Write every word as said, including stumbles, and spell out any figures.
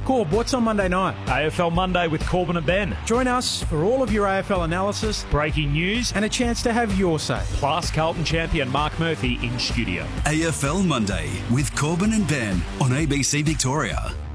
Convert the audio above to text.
Corb, what's on Monday night? A F L Monday with Corbin and Ben. Join us for all of your A F L analysis, Breaking news, and a chance to have your say. plus Carlton champion Mark Murphy in studio. A F L Monday with Corbin and Ben on A B C Victoria.